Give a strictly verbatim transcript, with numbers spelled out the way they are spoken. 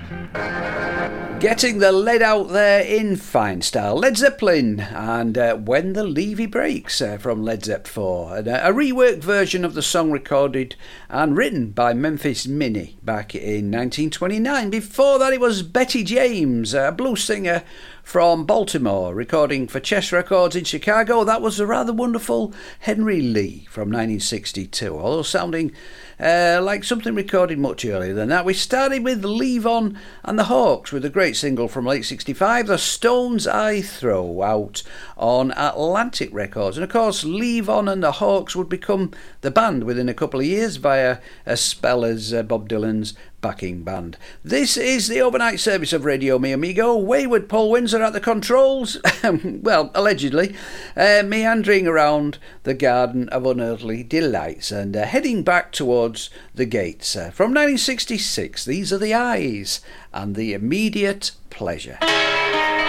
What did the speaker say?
Getting the lead out there in fine style. Led Zeppelin and uh, When the Levee Breaks uh, from Led Zepp four. And, uh, a reworked version of the song recorded and written by Memphis Minnie back in nineteen twenty-nine. Before that it was Betty James, a blues singer from Baltimore, recording for Chess Records in Chicago. That was a rather wonderful Henry Lee from nineteen sixty-two, although sounding uh, like something recorded much earlier than that. We started with Levon and the Hawks with a great single from late sixty-five, The Stones I Throw, out on Atlantic Records. And of course, Levon and the Hawks would become the band within a couple of years via a spell as uh, Bob Dylan's backing band. This is the overnight service of Radio Mi Amigo. Wayward Paul Windsor at the controls, well, allegedly, uh, meandering around the Garden of Unearthly Delights and uh, heading back towards the gates. Uh, from nineteen sixty-six, these are the Eyes and the Immediate Pleasure.